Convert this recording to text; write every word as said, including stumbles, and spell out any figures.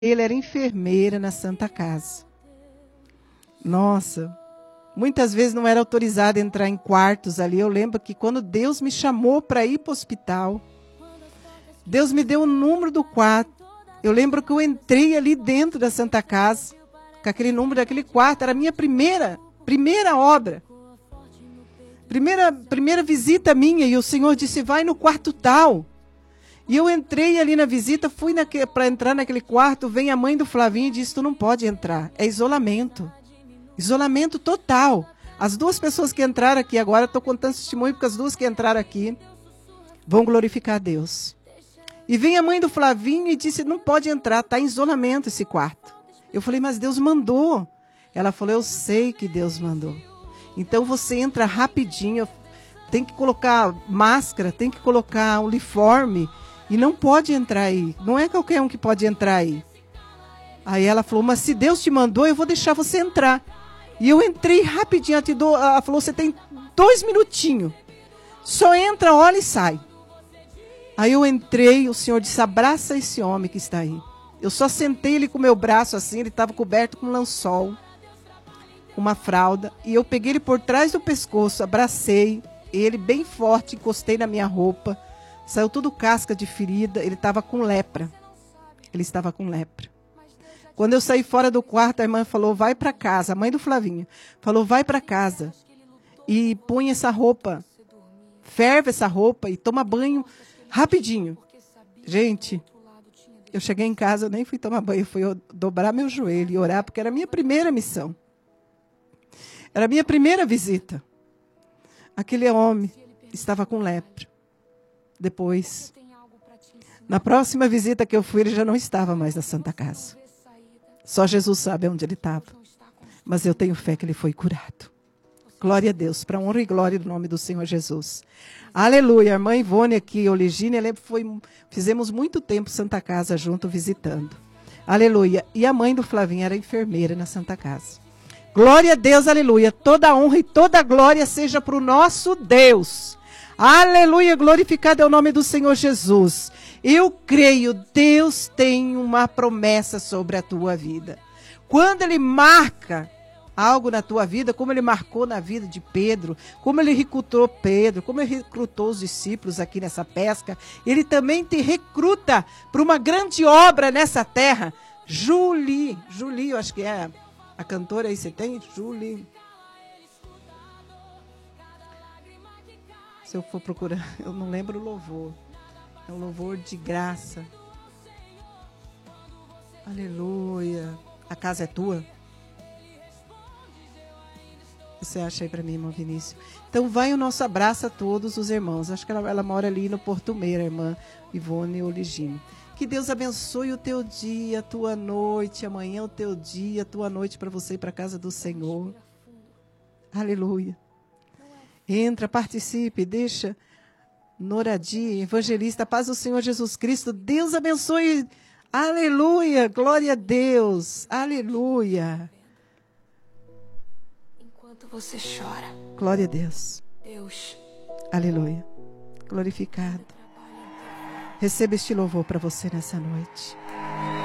Ele era enfermeira na Santa Casa. Nossa, muitas vezes não era autorizada a entrar em quartos ali. Eu lembro que quando Deus me chamou para ir para o hospital, Deus me deu o número do quarto. Eu lembro que eu entrei ali dentro da Santa Casa, com aquele número daquele quarto. Era a minha primeira, primeira obra. Primeira, primeira visita minha. E o Senhor disse, vai no quarto tal. E eu entrei ali na visita, fui para entrar naquele quarto, vem a mãe do Flavinho e disse, tu não pode entrar, é isolamento. Isolamento total. As duas pessoas que entraram aqui agora, estou contando testemunho, porque as duas que entraram aqui vão glorificar a Deus. E vem a mãe do Flavinho e disse, não pode entrar, está em isolamento esse quarto. Eu falei, mas Deus mandou. Ela falou, eu sei que Deus mandou. Então você entra rapidinho, tem que colocar máscara, tem que colocar uniforme, e não pode entrar aí. Não é qualquer um que pode entrar aí. Aí ela falou, mas se Deus te mandou, eu vou deixar você entrar. E eu entrei rapidinho. Ela, te dou, ela falou, você tem dois minutinhos. Só entra, olha e sai. Aí eu entrei, o Senhor disse, abraça esse homem que está aí. Eu só sentei ele com o meu braço assim, ele estava coberto com um lençol, com uma fralda. E eu peguei ele por trás do pescoço, abracei ele bem forte, encostei na minha roupa. Saiu tudo casca de ferida, ele estava com lepra. Ele estava com lepra. Quando eu saí fora do quarto, a irmã falou, vai para casa. A mãe do Flavinho falou, vai para casa e põe essa roupa, ferve essa roupa e toma banho rapidinho. Gente, eu cheguei em casa, eu nem fui tomar banho, fui dobrar meu joelho e orar, porque era a minha primeira missão. Era a minha primeira visita. Aquele homem estava com lepra. Depois, na próxima visita que eu fui, ele já não estava mais na Santa Casa. Só Jesus sabe onde ele estava. Mas eu tenho fé que ele foi curado. Glória a Deus, para a honra e glória do nome do Senhor Jesus. Aleluia. A irmã Ivone aqui, Oligine, foi, fizemos muito tempo Santa Casa junto, visitando. Aleluia. E a mãe do Flavinho era enfermeira na Santa Casa. Glória a Deus, aleluia. Toda a honra e toda a glória seja para o nosso Deus. Aleluia, glorificado é o nome do Senhor Jesus. Eu creio, Deus tem uma promessa sobre a tua vida. Quando Ele marca algo na tua vida, como Ele marcou na vida de Pedro, como Ele recrutou Pedro, como Ele recrutou os discípulos aqui nessa pesca, Ele também te recruta para uma grande obra nessa terra. Julie, Julie, eu acho que é a cantora aí, você tem? Julie... Se eu for procurar, eu não lembro o louvor. É um louvor de graça. Aleluia. A casa é tua? Você acha aí para mim, irmão Vinícius? Então vai o nosso abraço a todos os irmãos. Acho que ela, ela mora ali no Porto Meira, a irmã Ivone Oligine. Que Deus abençoe o teu dia, a tua noite, amanhã o teu dia, a tua noite para você ir para a casa do Senhor. Aleluia. Entra, participe, deixa Noradi, evangelista, paz do Senhor Jesus Cristo. Deus abençoe. Aleluia, glória a Deus. Aleluia. Enquanto você chora, glória a Deus. Deus. Aleluia. Glorificado. Receba este louvor para você nessa noite.